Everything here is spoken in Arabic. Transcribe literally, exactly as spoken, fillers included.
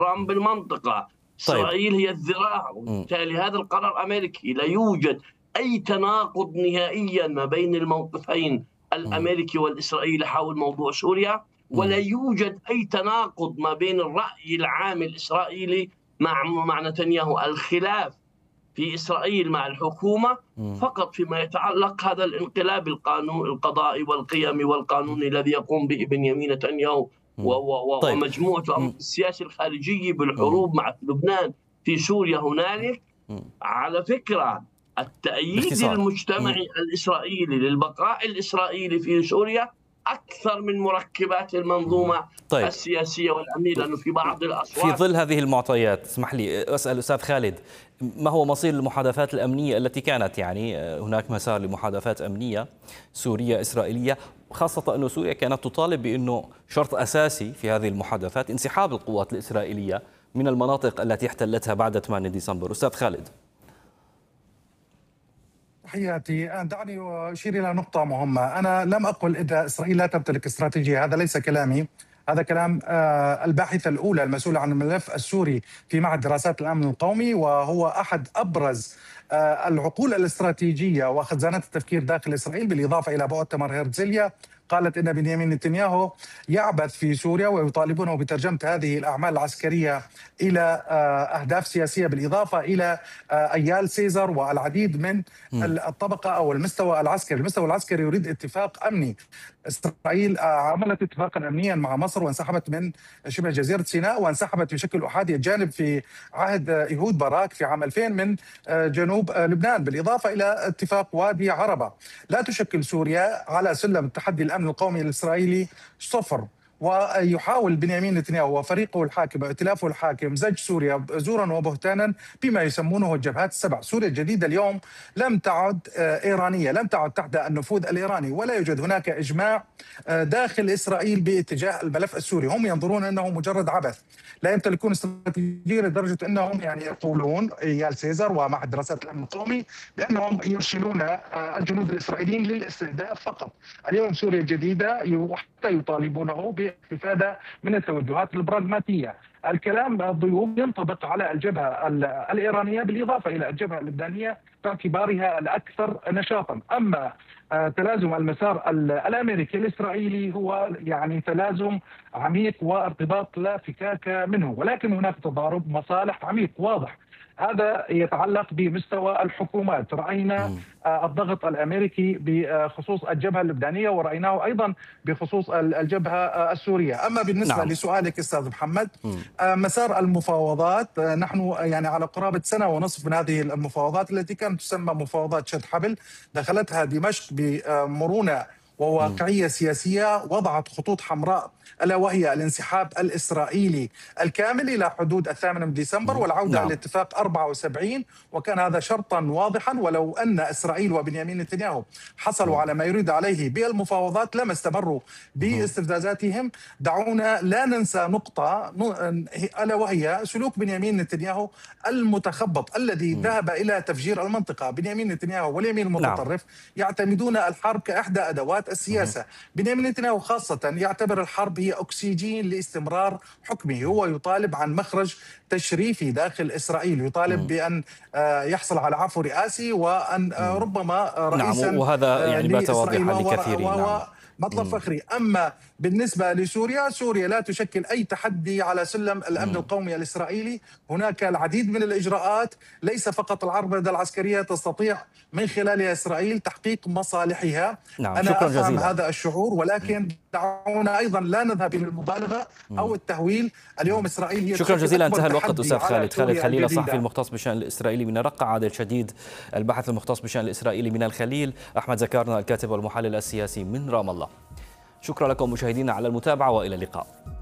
بالمنطقة. طيب. إسرائيل هي الذراع، وبالتالي هذا القرار أمريكي. لا يوجد أي تناقض نهائيا ما بين الموقفين مم. الأمريكي والإسرائيلي حول موضوع سوريا، ولا مم. يوجد أي تناقض ما بين الرأي العام الإسرائيلي مع مع نتنياهو. الخلاف في إسرائيل مع الحكومة مم. فقط فيما يتعلق هذا الانقلاب القانون القضائي والقيمي والقانوني الذي يقوم به بنيامين نتنياهو مم. طيب. ومجموعة الأمر السياسي الخارجي بالحروب مع لبنان في سوريا. هنالك مم. على فكرة التأييد باختصار. المجتمعي الإسرائيلي للبقاء الإسرائيلي في سوريا أكثر من مركبات المنظومة طيب. السياسية والأمنية، لأنه في بعض الأصوات. في ظل هذه المعطيات اسمح لي أسأل أستاذ خالد، ما هو مصير المحادثات الأمنية التي كانت، يعني هناك مسار لمحادثات أمنية سورية إسرائيلية، خاصة أن سوريا كانت تطالب بأنه شرط أساسي في هذه المحادثات انسحاب القوات الإسرائيلية من المناطق التي احتلتها بعد ثمانية ديسمبر. أستاذ خالد. تحياتي. دعني أشير إلى نقطة مهمة. أنا لم أقل إذا إسرائيل لا تمتلك استراتيجية، هذا ليس كلامي، هذا كلام الباحثة الأولى المسؤولة عن الملف السوري في معهد دراسات الأمن القومي، وهو أحد أبرز العقول الاستراتيجية وخزانات التفكير داخل إسرائيل، بالإضافة إلى مؤتمر هرتزليا. قالت إن بنيامين نتنياهو يعبث في سوريا، ويطالبونه بترجمة هذه الأعمال العسكرية إلى أهداف سياسية، بالإضافة إلى أيال سيزر والعديد من الطبقة أو المستوى العسكري. المستوى العسكري يريد اتفاق أمني. إسرائيل عملت اتفاقا أمنيا مع مصر وانسحبت من شبه جزيرة سيناء، وانسحبت بشكل أحادي الجانب في عهد إيهود باراك في عام ألفين من جنوب لبنان، بالإضافة إلى اتفاق وادي عربة. لا تشكل سوريا على سلم التحدي الأمن القومي الإسرائيلي صفر، ويحاول بنيامين نتنياهو وفريقه الحاكم وائتلافه الحاكم زج سوريا زورا وبهتانا بما يسمونه الجبهات السبع. سوريا الجديدة اليوم لم تعد إيرانية، لم تعد تحت النفوذ الإيراني، ولا يوجد هناك إجماع داخل إسرائيل باتجاه الملف السوري. هم ينظرون أنه مجرد عبث، لا يمتلكون استراتيجية لدرجة أنهم يعني يقولون إيال سيزر ومعهد دراسات الأمن القومي بأنهم يرسلون الجنود الإسرائيليين للاستهداف فقط. اليوم سوريا الجديدة حتى يطالبونه بالاستفادة من التوجهات البراغماتية. الكلام الضيوف ينطبق على الجبهة الإيرانية بالإضافة إلى الجبهة اللبنانية باعتبارها الأكثر نشاطا. أما تلازم المسار الأمريكي الإسرائيلي هو يعني تلازم عميق وارتباط لا فكاك منه، ولكن هناك تضارب مصالح عميق واضح. هذا يتعلق بمستوى الحكومات. رأينا الضغط الأمريكي بخصوص الجبهة اللبنانية، ورأيناه أيضا بخصوص الجبهة السورية. أما بالنسبة نعم. لسؤالك أستاذ محمد، مسار المفاوضات، نحن يعني على قرابة سنة ونصف من هذه المفاوضات التي كانت تسمى مفاوضات شد حبل، دخلتها دمشق بمرونة وواقعية سياسية، وضعت خطوط حمراء ألا وهي الانسحاب الإسرائيلي الكامل إلى حدود الثامن من ديسمبر والعودة نعم. لاتفاق أربعة وسبعين، وكان هذا شرطا واضحا. ولو أن إسرائيل وبنيامين نتنياهو حصلوا على ما يريد عليه بالمفاوضات لما استمروا باستفزازاتهم. دعونا لا ننسى نقطة ألا وهي سلوك بنيامين نتنياهو المتخبط الذي ذهب إلى تفجير المنطقة. بنيامين نتنياهو واليمين المتطرف نعم. يعتمدون الحرب كإحدى أدوات السياسة. بنيامين نتنياهو خاصة يعتبر الحرب هي أكسجين لاستمرار حكمه. هو يطالب عن مخرج تشريفي داخل إسرائيل، يطالب بأن يحصل على عفو رئاسي وأن ربما رئيسا نعم. وهذا يعني بات واضحا لكثيرين. نعم. مطلب فخري. أما بالنسبة لسوريا، سوريا لا تشكل أي تحدي على سلم الأمن القومي الإسرائيلي. هناك العديد من الإجراءات، ليس فقط العربدة العسكرية، تستطيع من خلالها إسرائيل تحقيق مصالحها. نعم. أنا شكرا أفهم جزيلا. هذا الشعور، ولكن دعونا أيضا لا نذهب إلى المبالغة أو التهويل. اليوم إسرائيل هي شكرا جزيلا. انتهى الوقت. أستاذ خالد خالد خليل الصحفي المختص بالشأن الإسرائيلي من الرقة، عادل شديد الباحث المختص بالشأن الإسرائيلي من الخليل، أحمد زكارنا الكاتب والمحلل السياسي من رام الله. شكرا لكم مشاهدينا على المتابعة، وإلى اللقاء.